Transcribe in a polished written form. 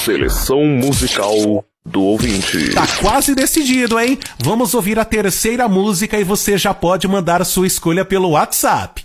Seleção musical do ouvinte. Tá quase decidido, hein? Vamos ouvir a terceira música e você já pode mandar sua escolha pelo WhatsApp.